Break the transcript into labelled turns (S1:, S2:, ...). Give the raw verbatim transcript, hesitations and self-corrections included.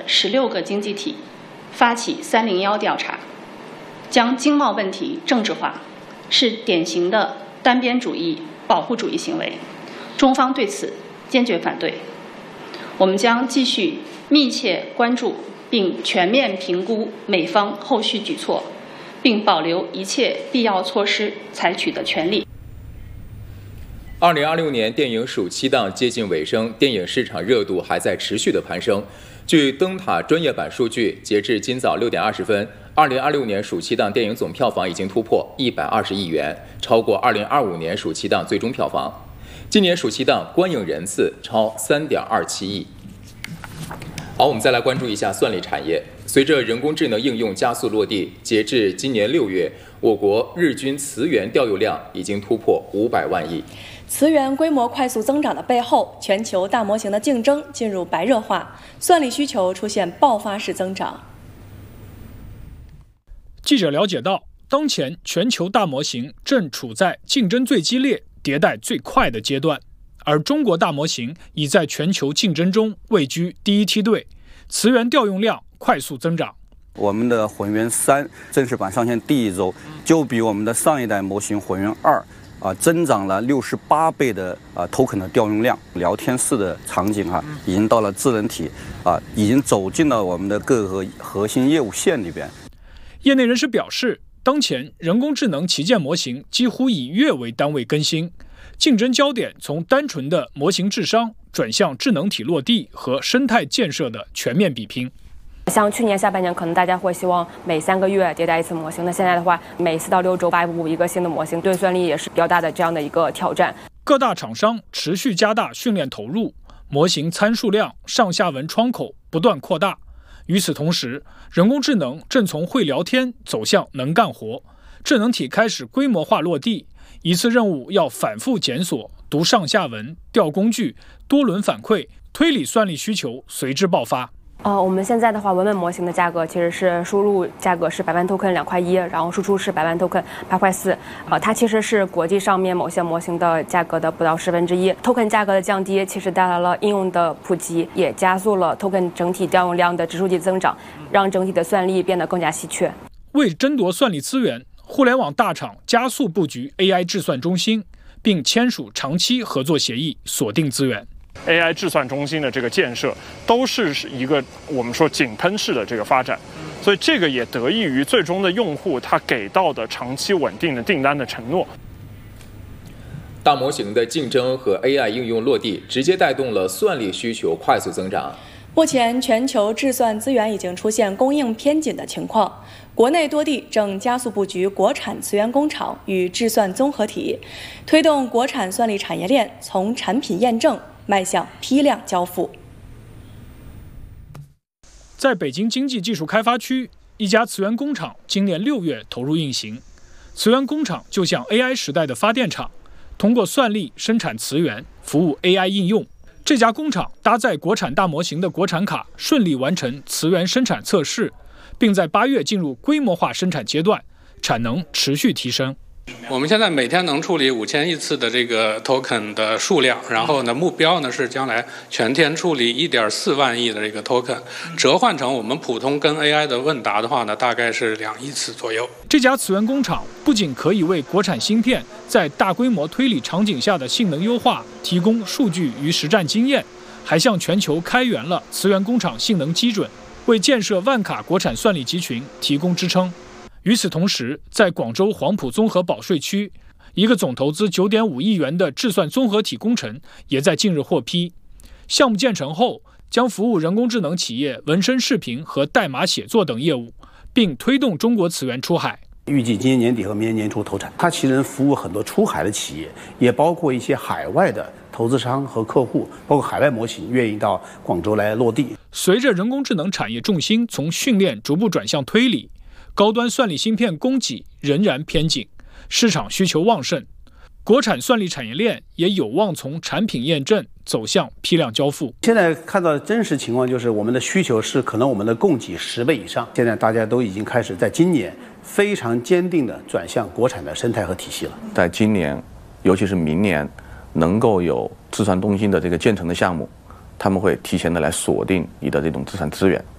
S1: 十六个经济体发起三零一调查，将经贸问题政治化，是典型的单边主义、保护主义行为。中方对此坚决反对。我们将继续密切关注并全面评估美方后续举措，并保留一切必要措施采取的权利。
S2: 二零二六年电影暑期档接近尾声，电影市场热度还在持续的攀升。据灯塔专业版数据，截至今早六点二十分，二零二六年暑期档电影总票房已经突破一百二十亿元，超过二零二五年暑期档最终票房。今年暑期档观影人次超三点二七亿。好，我们再来关注一下算力产业。随着人工智能应用加速落地，截至今年六月，我国日均词源调用量已经突破五百万亿。
S3: 词源规模快速增长的背后，全球大模型的竞争进入白热化，算力需求出现爆发式增长。
S4: 记者了解到，当前全球大模型正处在竞争最激烈、迭代最快的阶段，而中国大模型已在全球竞争中位居第一梯队，词源调用量快速增长。
S5: 我们的混元三正式版上线第一周，就比我们的上一代模型混元二啊增长了六十八倍的啊 token 的调用量，聊天室的场景啊已经到了智能体啊，已经走进了我们的各个核心业务线里边。
S4: 业内人士表示，当前人工智能旗舰模型几乎以月为单位更新，竞争焦点从单纯的模型智商转向智能体落地和生态建设的全面比拼。
S6: 像去年下半年，可能大家会希望每三个月迭代一次模型，那现在的话，每四到六周发布一个新的模型，对算力也是比较大的这样的一个挑战。
S4: 各大厂商持续加大训练投入，模型参数量、上下文窗口不断扩大。与此同时，人工智能正从会聊天走向能干活，智能体开始规模化落地，一次任务要反复检索、读上下文、调工具、多轮反馈，推理算力需求随之爆发。
S6: 呃，我们现在的话，文本模型的价格其实是输入价格是百万 token 两块一，然后输出是百万 token 八块四。呃，它其实是国际上面某些模型的价格的不到十分之一。token 价格的降低，其实带来了应用的普及，也加速了 token 整体调用量的指数级增长，让整体的算力变得更加稀缺。
S4: 为争夺算力资源，互联网大厂加速布局 A I 智算中心，并签署长期合作协议，锁定资源。
S7: A I 智算中心的这个建设都是一个我们说井喷式的这个发展，所以这个也得益于最终的用户他给到的长期稳定的订单的承诺。
S2: 大模型的竞争和 A I 应用落地，直接带动了算力需求快速增长。
S3: 目前，全球智算资源已经出现供应偏紧的情况，国内多地正加速布局国产词源工厂与智算综合体，推动国产算力产业链从产品验证迈向批量交付。
S4: 在北京经济技术开发区，一家词源工厂今年六月投入运行。词源工厂就像 A I 时代的发电厂，通过算力生产词源，服务 A I 应用。这家工厂搭载国产大模型的国产卡，顺利完成词源生产测试，并在八月进入规模化生产阶段，产能持续提升。
S8: 我们现在每天能处理五千亿次的这个 token 的数量，然后呢，目标呢是将来全天处理一点四万亿的这个 token， 折换成我们普通跟 A I 的问答的话呢，大概是两亿次左右。
S4: 这家词源工厂不仅可以为国产芯片在大规模推理场景下的性能优化提供数据与实战经验，还向全球开源了词源工厂性能基准，为建设万卡国产算力集群提供支撑。与此同时，在广州黄埔综合保税区，一个总投资九点五亿元的智算综合体工程也在近日获批。项目建成后，将服务人工智能企业纹身视频和代码写作等业务，并推动中国词源出海。
S9: 预计今年年底和明年年初投产。它其实能服务很多出海的企业，也包括一些海外的投资商和客户，包括海外模型愿意到广州来落地。
S4: 随着人工智能产业重心从训练逐步转向推理，高端算力芯片供给仍然偏紧，市场需求旺盛，国产算力产业链也有望从产品验证走向批量交付。
S9: 现在看到的真实情况就是，我们的需求是可能我们的供给十倍以上。现在大家都已经开始在今年非常坚定地转向国产的生态和体系了。
S10: 在今年，尤其是明年，能够有智算中心的这个建成的项目，他们会提前的来锁定你的这种智算资源。